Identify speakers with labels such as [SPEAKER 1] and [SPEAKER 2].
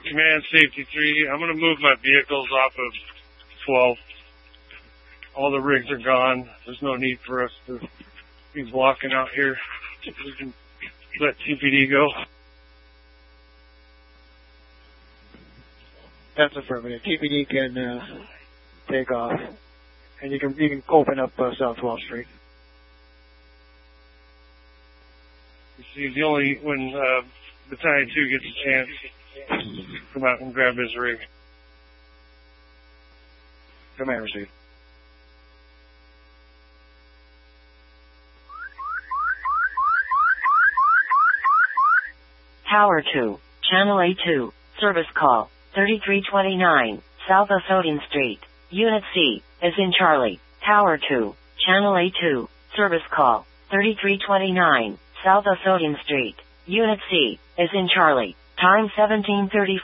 [SPEAKER 1] Command Safety 3, I'm going to move my vehicles off of 12. All the rigs are gone. There's no need for us to be walking out here. We can let TPD go.
[SPEAKER 2] That's affirmative. TPD can take off, and you can open up South 12th Street.
[SPEAKER 1] You see, when Battalion 2 gets a chance, come out and grab his rig.
[SPEAKER 2] Command received.
[SPEAKER 3] Tower 2, Channel A2, service call, 3329, South Osodin Street. Unit C, is in Charlie. Tower 2, Channel A2, service call, 3329, South Osodin Street. Unit C, is in Charlie. Time 17:34.